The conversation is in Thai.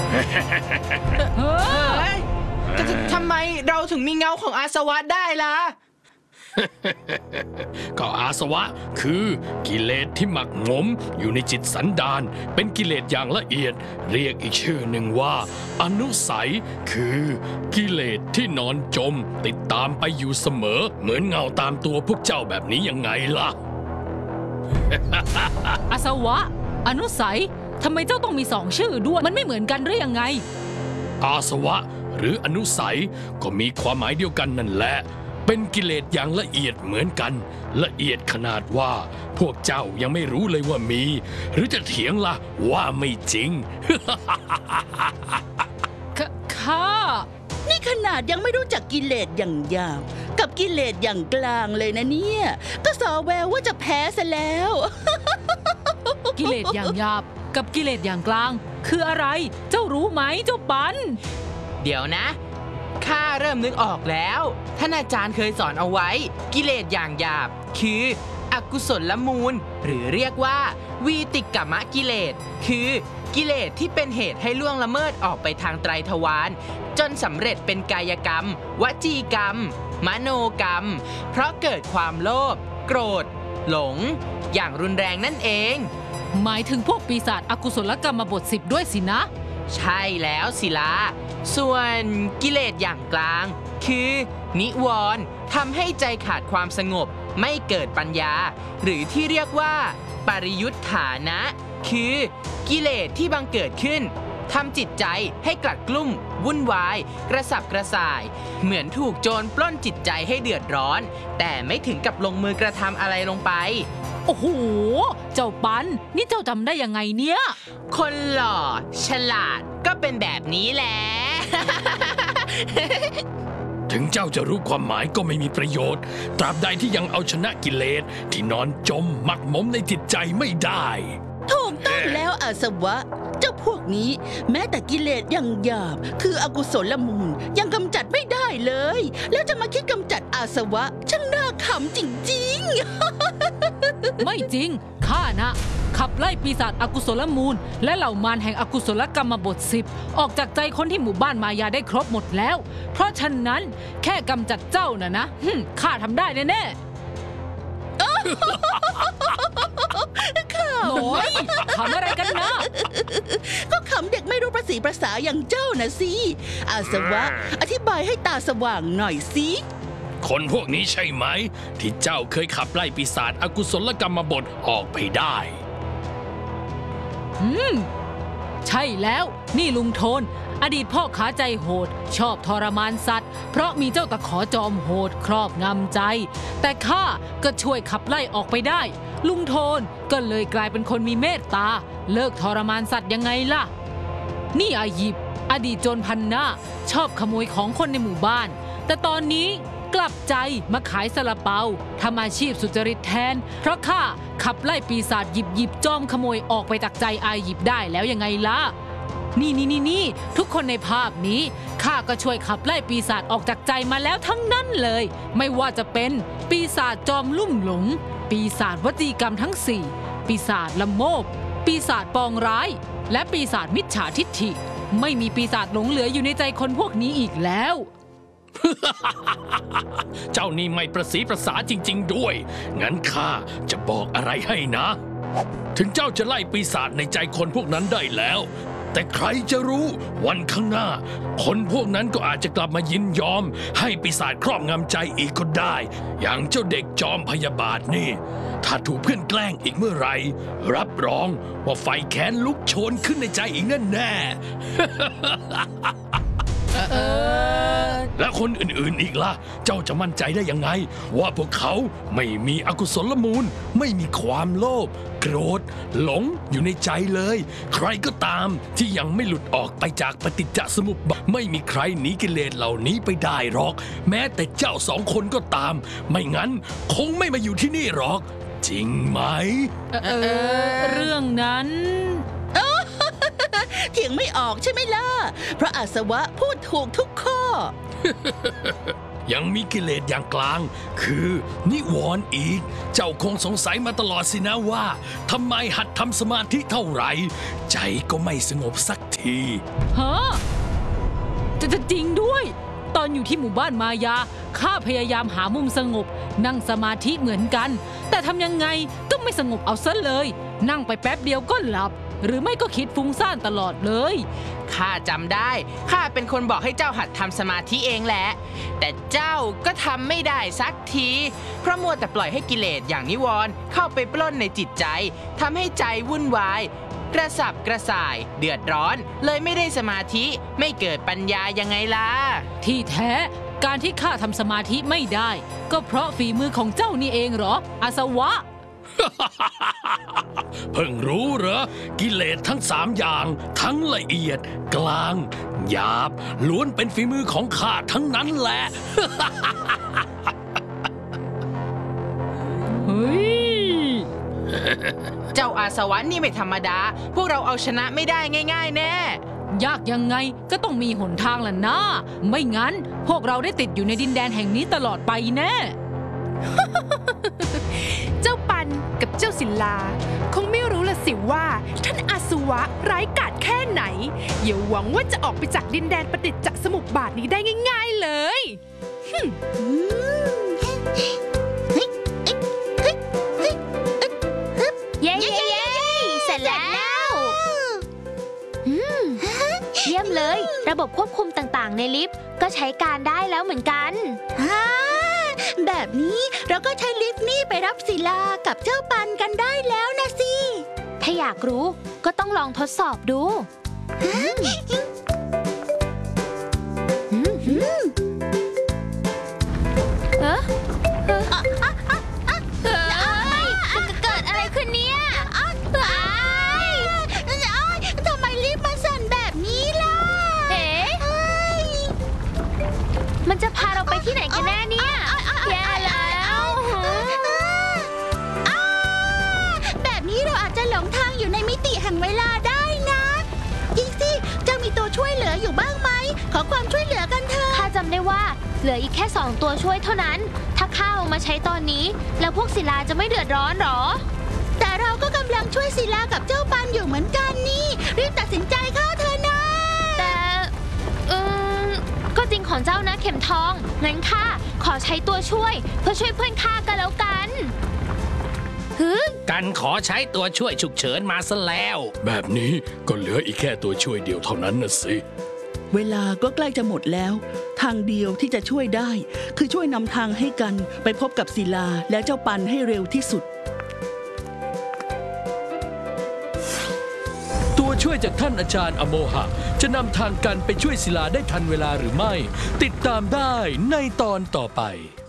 เฮ้ยทำไมเราถึงมีเงาของอาสวะได้ล่ะก็อาสวะคือกิเลสที่หมักหมมอยู่ในจิตสันดานเป็นกิเลสอย่างละเอียดเรียกอีกชื่อหนึ่งว่าอนุสัยคือกิเลสที่นอนจมติดตามไปอยู่เสมอเหมือนเงาตามตัวพวกเจ้าแบบนี้ยังไงล่ะอาสวะอนุสัยทำไมเจ้าต้องมีสองชื่อด้วยมันไม่เหมือนกันหรือยังไงอาสวะหรืออนุสัยก็มีความหมายเดียวกันนั่นแหละเป็นกิเลสอย่างละเอียดเหมือนกันละเอียดขนาดว่าพวกเจ้ายังไม่รู้เลยว่ามีหรือจะเถียงล่ะว่าไม่จริงข้านี่ขนาดยังไม่รู้จักกิเลสอย่างหยาบกับกิเลสอย่างกลางเลยนะเนี่ยก็สอแววว่าจะแพ้ซะแล้วกิเลสอย่างหยาบกับกิเลสอย่างกลางคืออะไรเจ้ารู้ไหมเจ้าปันเดี๋ยวนะข้าเริ่มนึกออกแล้วท่านอาจารย์เคยสอนเอาไว้กิเลสอย่างหยาบคืออกุศลมูลหรือเรียกว่าวีติกมกิเลสคือกิเลสที่เป็นเหตุให้ล่วงละเมิดออกไปทางไตรทวารจนสำเร็จเป็นกายกรรมวจีกรรมมโนกรรมเพราะเกิดความโลภโกรธหลงอย่างรุนแรงนั่นเองหมายถึงพวกปีศาจอกุศลกรรมบท10ด้วยสินะใช่แล้วศิลาส่วนกิเลสอย่างกลางคือนิวรณ์ทำให้ใจขาดความสงบไม่เกิดปัญญาหรือที่เรียกว่าปริยุทธานะคือกิเลสที่บังเกิดขึ้นทำจิตใจให้กลัดกลุ้มวุ่นวายกระสับกระส่ายเหมือนถูกโจรปล้นจิตใจให้เดือดร้อนแต่ไม่ถึงกับลงมือกระทำอะไรลงไปโอ้โหเจ้าปันนี่เจ้าจำได้ยังไงเนี่ยคนหล่อฉลาดก็เป็นแบบนี้แหละถึงเจ้าจะรู้ความหมายก็ไม่มีประโยชน์ตราบใดที่ยังเอาชนะกิเลสที่นอนจมหมักหมมในจิตใจไม่ได้ถูกต้องแล้วอาสวะเจ้าพวกนี้แม้แต่กิเลสอย่างหยาบคืออกุศลมูลยังกำจัดไม่ได้เลยแล้วจะมาคิดกำจัดอาสวะช่างน่าขำจริงๆไม่จริงข้านะขับไล่ปีศาจอกุศลมูลและเหล่ามารแห่งอกุศลกรรมบท10ออกจากใจคนที่หมู่บ้านมายาได้ครบหมดแล้วเพราะฉะนั้นแค่กำจัดเจ้านะข้าทำได้แน่ๆโอ้ยขำอะไรกันนะก็ขำเด็กไม่รู้ประสีประสาอย่างเจ้านะสิอาสวะอธิบายให้ตาสว่างหน่อยสิคนพวกนี้ใช่ไหมที่เจ้าเคยขับไล่ปีศาจอกุศลกรรมบทออกไปได้ใช่แล้วนี่ลุงโทนอดีตพ่อขาใจโหดชอบทรมานสัตว์เพราะมีเจ้าตะขอจอมโหดครอบงำใจแต่ข้าก็ช่วยขับไล่ออกไปได้ลุงโทนก็เลยกลายเป็นคนมีเมตตาเลิกทรมานสัตว์ยังไงล่ะนี่อายิบอดีตโจรพันหน้าชอบขโมยของคนในหมู่บ้านแต่ตอนนี้กลับใจมาขายซาลาเปาทำอาชีพสุจริตแทนเพราะข้าขับไล่ปีศาจหยิบจอมขโมยออกไปจากใจอายิบได้แล้วยังไงล่ะนี่ทุกคนในภาพนี้ข้าก็ช่วยขับไล่ปีศาจออกจากใจมาแล้วทั้งนั้นเลยไม่ว่าจะเป็นปีศาจจอมลุ่มหลงปีศาจวจีกรรมทั้ง4ปีศาจละโมบปีศาจปองร้ายและปีศาจมิจฉาทิฐิไม่มีปีศาจหลงเหลืออยู่ในใจคนพวกนี้อีกแล้วเจ้านี่ไม่ประสีประสาจริงๆด้วยงั้นข้าจะบอกอะไรให้นะถึงเจ้าจะไล่ปีศาจในใจคนพวกนั้นได้แล้วแต่ใครจะรู้วันข้างหน้าคนพวกนั้นก็อาจจะกลับมายินยอมให้ปีศาจครอบงำใจอีกก็ได้อย่างเจ้าเด็กจอมพยาบาทนี่ถ้าถูกเพื่อนแกล้งอีกเมื่อไหร่รับรองว่าไฟแค้นลุกโชนขึ้นในใจอีกแน่และคนอื่นๆอีกล่ะเจ้าจะมั่นใจได้ยังไงว่าพวกเขาไม่มีอกุศลมูลไม่มีความโลภโกรธหลงอยู่ในใจเลยใครก็ตามที่ยังไม่หลุดออกไปจากปฏิจจสมุปบาทไม่มีใครหนีกิเลสเหล่านี้ไปได้หรอกแม้แต่เจ้า2 คนก็ตามไม่งั้นคงไม่มาอยู่ที่นี่หรอกจริงไหมเรื่องนั้นเถียงไม่ออกใช่ไหมล่ะเพราะอาสวะพูดถูกทุกข้อยังมีกิเลสอย่างกลางคือนิวรณ์อีกเจ้าคงสงสัยมาตลอดสินะว่าทำไมหัดทำสมาธิเท่าไหร่ใจก็ไม่สงบสักทีฮะจะจริงด้วย ตอนอยู่ที่หมู่บ้านมายาข้าพยายามหามุมสงบ นั่งสมาธิเหมือนกัน แต่ทำยังไงก็ไม่สงบเอาซะเลย นั่งไปแป๊บเดียวก็หลับ หรือไม่ก็คิดฟุ้งซ่านตลอดเลยข้าจำได้ ข้าเป็นคนบอกให้เจ้าหัดทำสมาธิเองแหละ แต่เจ้าก็ทำไม่ได้สักที เพราะมัวแต่ปล่อยให้กิเลสอย่างนิวรณ์เข้าไปปล้นในจิตใจ ทำให้ใจวุ่นวาย กระสับกระส่าย เดือดร้อน เลยไม่ได้สมาธิ ไม่เกิดปัญญายังไงล่ะที่แท้การที่ข้าทำสมาธิไม่ได้ ก็เพราะฝีมือของเจ้านี่เองเหรอ อาสวะเพิ่งรู้เหรอ กิเลสทั้ง3อย่าง ทั้งละเอียด กลาง หยาบ ล้วนเป็นฝีมือของข้าทั้งนั้นแหละเฮ้ยเจ้าอาสวะนี่ไม่ธรรมดา พวกเราเอาชนะไม่ได้ง่าย ๆ แน่ยากยังไงก็ต้องมีหนทางล่ะนะ ไม่งั้นพวกเราได้ติดอยู่ในดินแดนแห่งนี้ตลอดไปแน่เจ้าปันกับเจ้าศิลา คงไม่รู้ละสิว่าท่านอาสวะร้ายกาจแค่ไหน อย่าหวังว่าจะออกไปจากดินแดนปฏิจจสมุปบาทนี้ได้ง่าย ๆเลยเย้เย้เย้เสร็จแล้ว เยี่ยมเลย ระบบควบคุมต่างๆ ในลิฟต์ก็ใช้การได้แล้วเหมือนกันแบบนี้เราก็ใช้ลิฟต์นี่ไปรับศิลากับเจ้าปันกันได้แล้วนะสิถ้าอยากรู้ก็ต้องลองทดสอบดู เอ๊ะเกิดอะไรขึ้นเนี่ยทำไมลิฟต์มาสั่นแบบนี้ล่ะเอ๊ะมันจะพาเราไปที่ไหนกันแน่เนี่ยแย่แล้วแบบนี้เราอาจจะหลงทางอยู่ในมิติแห่งเวลาได้นะจริงสิเจ้ามีตัวช่วยเหลืออยู่บ้างไหม ขอความช่วยเหลือกันเถอะข้าจำได้ว่าเหลืออีกแค่2ตัวช่วยเท่านั้น ถ้าข้าเอามาใช้ตอนนี้ แล้วพวกศิลาจะไม่เดือดร้อนหรอแต่เราก็กำลังช่วยศิลากับเจ้าปันอยู่เหมือนกันนี่ รีบตัดสินใจเข้าเถอะนะแต่ก็จริงของเจ้านะเข็มทอง งั้นข้าขอใช้ตัวช่วยเพื่อช่วยเพื่อนข้ากันแล้วกันฮึกันขอใช้ตัวช่วยฉุกเฉินมาซะแล้ว แบบนี้ก็เหลืออีกแค่ตัวช่วยเดียวเท่านั้นนะสิเวลาก็ใกล้จะหมดแล้ว ทางเดียวที่จะช่วยได้ คือช่วยนำทางให้กันไปพบกับศิลาและเจ้าปันให้เร็วที่สุดตัวช่วยจากท่านอาจารย์อโมหะ จะนำทางกันไปช่วยศิลาได้ทันเวลาหรือไม่ ติดตามได้ในตอนต่อไป